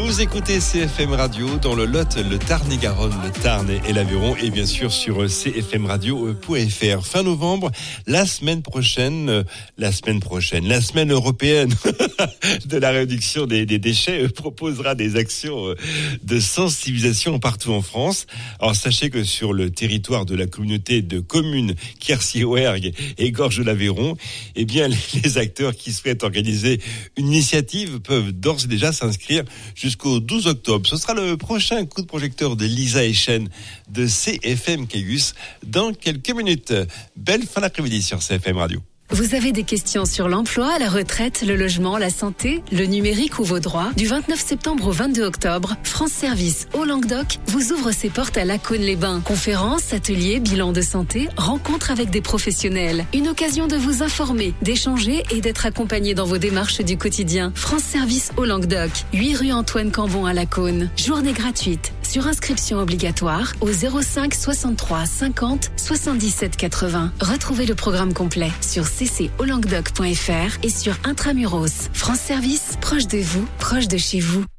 Vous écoutez CFM Radio dans le Lot, le Tarn-et-Garonne, le Tarn et l'Aveyron et bien sûr sur cfmradio.fr. Fin novembre, la semaine européenne de la réduction des déchets proposera des actions de sensibilisation partout en France. Alors sachez que sur le territoire de la communauté de communes Quercy-Ouergue et Gorges-de-l'Aveyron, eh bien les acteurs qui souhaitent organiser une initiative peuvent d'ores et déjà s'inscrire jusqu'au 12 octobre. Ce sera le prochain coup de projecteur de Lisa Echen de CFM Cayus dans quelques minutes. Belle fin d'après-midi sur CFM Radio. Vous avez des questions sur l'emploi, la retraite, le logement, la santé, le numérique ou vos droits? Du 29 septembre au 22 octobre, France Service au Languedoc vous ouvre ses portes à Lacaune-les-Bains. Conférences, ateliers, bilan de santé, rencontres avec des professionnels. Une occasion de vous informer, d'échanger et d'être accompagné dans vos démarches du quotidien. France Service au Languedoc, 8 rue Antoine Cambon à Lacaune. Journée gratuite. Sur inscription obligatoire au 05 63 50 77 80. Retrouvez le programme complet sur ccolanguedoc.fr et sur Intramuros. France Service, proche de vous, proche de chez vous.